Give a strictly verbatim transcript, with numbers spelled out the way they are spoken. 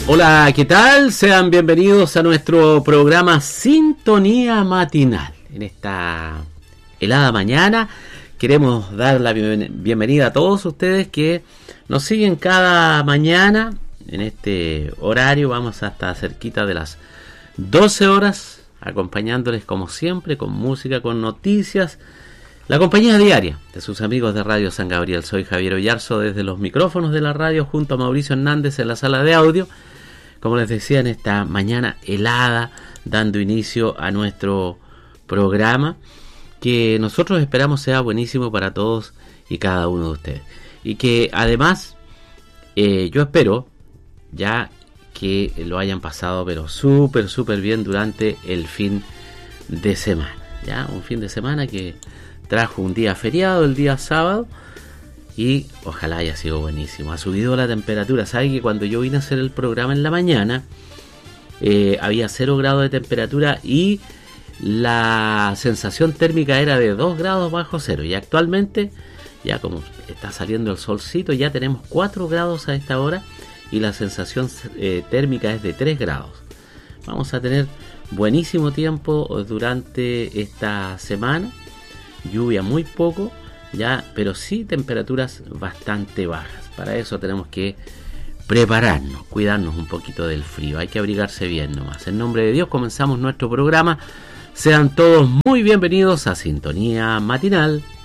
Hola, ¿qué tal? Sean bienvenidos a nuestro programa Sintonía Matinal. En esta helada mañana queremos dar la bienvenida a todos ustedes que nos siguen cada mañana. En este horario vamos hasta cerquita de las doce horas, acompañándoles como siempre con música, con noticias, la compañía diaria de sus amigos de Radio San Gabriel. Soy Javier Ollarzo desde los micrófonos de la radio junto a Mauricio Hernández en la sala de audio. Como les decía, en esta mañana helada, dando inicio a nuestro programa, que nosotros esperamos sea buenísimo para todos y cada uno de ustedes. Y que además, eh, yo espero ya que lo hayan pasado, pero súper, súper bien durante el fin de semana. Ya, un fin de semana que trajo un día feriado, el día sábado, y ojalá haya sido buenísimo. Ha subido la temperatura. Sabe que cuando yo vine a hacer el programa en la mañana eh, había cero grados de temperatura y la sensación térmica era de dos grados bajo cero, y actualmente ya como está saliendo el solcito ya tenemos cuatro grados a esta hora y la sensación eh, térmica es de tres grados. Vamos a tener buenísimo tiempo durante esta semana, lluvia muy poco ya, pero sí temperaturas bastante bajas. Para eso tenemos que prepararnos, cuidarnos un poquito del frío, hay que abrigarse bien nomás. En nombre de Dios comenzamos nuestro programa. Sean todos muy bienvenidos a Sintonía Matinal.